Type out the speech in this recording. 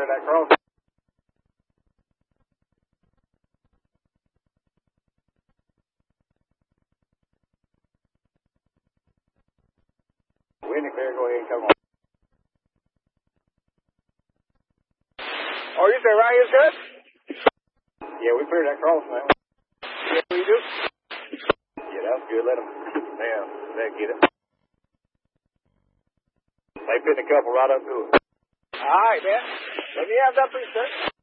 clear that cross. Wind clear, go ahead and come on. Oh, you say right here's good? Yeah, we cleared that cross, man. Yeah, we do. Yeah, that's good. Let them get it. They fit a couple right up to it. All right, man. Let me have that, please, sir.